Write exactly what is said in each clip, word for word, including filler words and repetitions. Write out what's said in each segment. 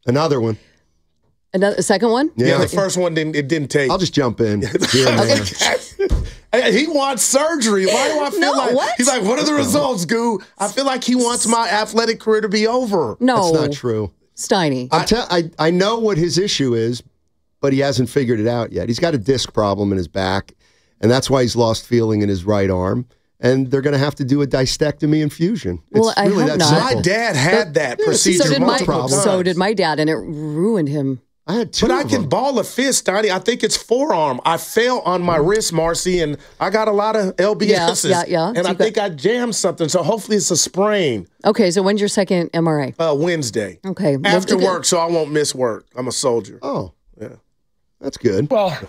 Another one. Another a second one? Yeah, Yeah. the first one didn't. It didn't take. I'll just jump in. Here and there. Hey, he wants surgery. Why do I feel No, like what? he's like? What are the results, Goo? I feel like he wants my athletic career to be over. No. That's not true. Steiny. I'm tell- I, I know what his issue is, but he hasn't figured it out yet. He's got a disc problem in his back, and that's why he's lost feeling in his right arm. And they're going to have to do a discectomy infusion. It's Well, I really hope that not. simple. My dad had that procedure so did my multiple times. so did my dad, and it ruined him. I had two But I of can them. ball a fist, Donnie. I think it's forearm. I fell on my wrist, Marcy, and I got a lot of L B Ss. Yeah, yeah, yeah. And So I you got- think I jammed something. So hopefully it's a sprain. Okay, so when's your second M R A? Uh, Wednesday. Okay. After Okay. work, so I won't miss work. I'm a soldier. Oh, Yeah. that's good. Well,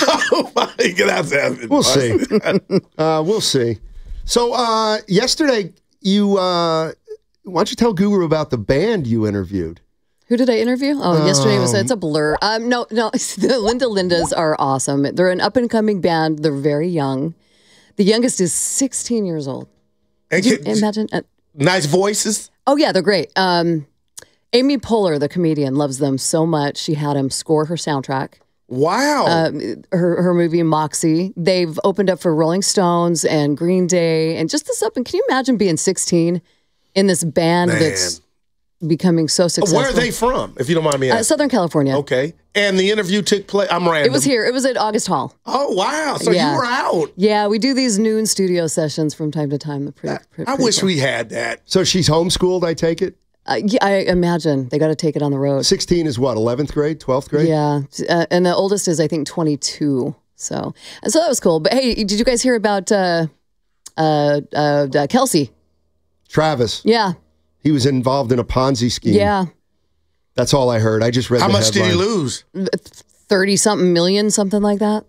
that's happening. We'll see. uh, we'll see. So uh, yesterday, you uh, why don't you tell Guru about the band you interviewed? Who did I interview? Oh, yesterday was it's a blur. Um, no, no, the Linda Lindas are awesome. They're an up and coming band. They're very young. The youngest is sixteen years old. And Could you can- imagine? Uh, nice voices. oh yeah, they're great. Um, Amy Poehler, the comedian, loves them so much. She had him score her soundtrack. Wow. Um, her her movie Moxie. They've opened up for Rolling Stones and Green Day and just this up. And can you imagine being sixteen in this band Man. that's becoming so successful? Where are they from, if you don't mind me Uh, asking? Southern California. Okay. And the interview took place. I'm random. It was here. It was at August Hall. Oh, wow. So Yeah. you were out. Yeah, we do these noon studio sessions from time to time. They're pretty, pretty, I pretty wish cool. we had that. So she's homeschooled, I take it? Uh, yeah, I imagine they got to take it on the road. sixteen is what, eleventh grade, twelfth grade? Yeah, uh, and the oldest is I think twenty-two. So, and so that was cool. But hey, did you guys hear about uh, uh, uh, uh, Kelsey? Travis, Yeah, he was involved in a Ponzi scheme. yeah, That's all I heard. I just read How the much did he headline. lose? thirty something million, something like that.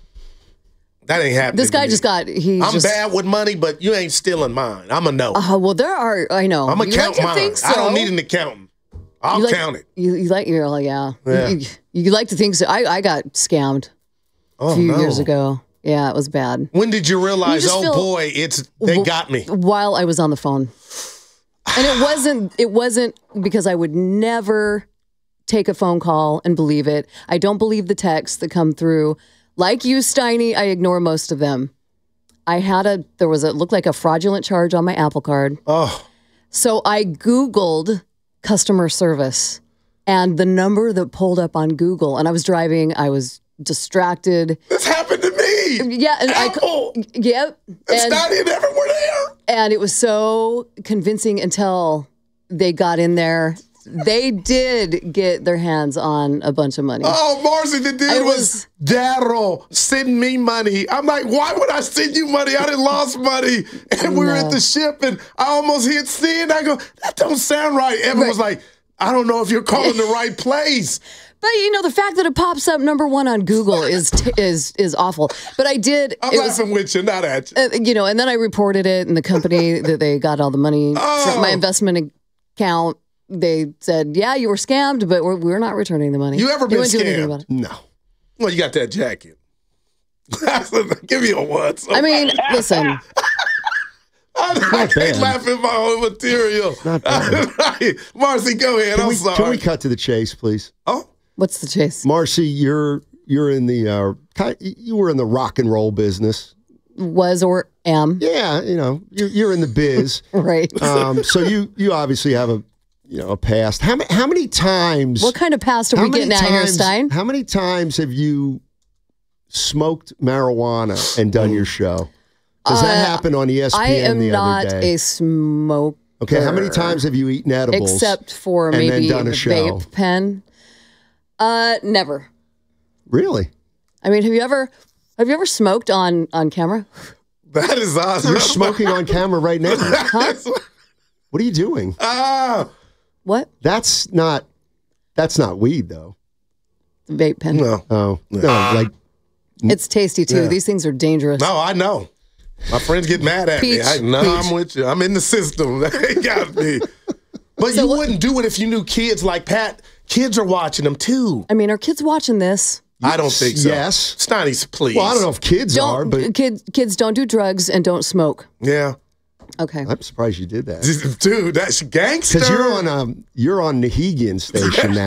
That ain't happening. This to guy me. just got he. I'm just, bad with money, but you ain't stealing mine. I'm a no. Oh well, there are. I know. I'm You gonna count like to mine. think so. I don't need an accountant. I'll You like, count it. You, you like you're like yeah. Yeah. You, you like to think so. I I got scammed Oh a few no. years ago. Yeah, it was bad. When did you realize? just Oh feel- boy, it's they got me. While I was on the phone. And it wasn't it wasn't because I would never take a phone call and believe it. I don't believe the texts that come through. Like you, Steiny, I ignore most of them. I had a there was a looked like a fraudulent charge on my Apple Card. Oh, So I Googled customer service and the number that pulled up on Google, and I was driving, I was distracted. this happened to me. Yeah, and Apple. I yep. It's And- not even everywhere there. And it was so convincing until they got in there. They did get their hands on a bunch of money. Oh, Marcy, the dude I was, was- Daryl, send me money. I'm like, why would I send you money? I done lost money. And we were No. at the ship and I almost hit send. I go, that don't sound right. Evan Right. was like, I don't know if you're calling the right place. But you know, the fact that it pops up number one on Google is t- is is awful. But I did. I'm it was, laughing with you, not at you. uh, you know, and then I reported it, and the company that they got all the money from my Oh. investment account. They said, "Yeah, you were scammed, but we're, we're not returning the money." You ever They been wouldn't do anything scammed? about it. No. Well, you got that jacket. Give me a what? I mean, listen. I can't bad. laugh at my own material. Not bad. Marcy, go ahead. Can I'm we, sorry. can we cut to the chase, please? oh, What's the chase? Marcy, you're you're in the uh, ki- you were in the rock and roll business. Was or am Yeah, you know, you're, you're in the biz. right? Um, so you you obviously have a you know a past. How many how many times? What kind of past are how we many getting at here, times- Stein? How many times have you smoked marijuana and done your show? Because that Uh, happened on E S P N I am the not other day. a smoker. Okay, how many times have you eaten edibles? Except for and then maybe done a the show? vape pen. Uh, never. Really? I mean, have you ever have you ever smoked on on camera? that is awesome. You're smoking on camera right now. What are you doing? Ah, What? That's not that's not weed though. The vape pen. no. Oh, no, like It's tasty too. Yeah. These things are dangerous. No, I know. My friends get mad at Peach, me. I know peach. I'm with you. I'm in the system. They got me. But So you what- wouldn't do it if you knew kids like Pat. Kids are watching them too. I mean, are kids watching this? I don't think so. Yes. Snotty's, please. well, I don't know if kids are, Don't but kids kids don't do drugs and don't smoke. Yeah. Okay. I'm surprised you did that. Dude, that's gangster. Because you're on um, you're on Nahegan station now.